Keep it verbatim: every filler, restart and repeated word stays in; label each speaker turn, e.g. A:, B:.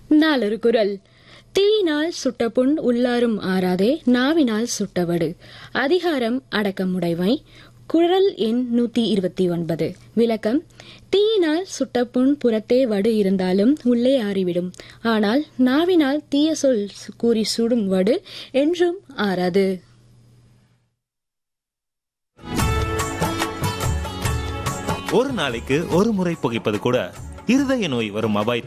A: நாளொரு குரல். தீயினால் சுட்ட புண் உள்ளாரும் ஆறாதே, நாவினால் சுட்டவடு. அதிகாரம் அடக்கமுடைமை. குறள் எண் நூத்தி இருபத்தி ஒன்பது. விளக்கம்: தீயினால் சுட்ட புண் புறத்தே வடு இருந்தாலும் உள்ளே ஆறிவிடும். ஆனால் நாவினால் தீய சொல் கூறி சுடும் வடு என்றும் ஆறாது.
B: ஒரு நாளைக்கு ஒரு முறை புகைப்பது கூட இருதய நோய் வரும் அபாயத்தை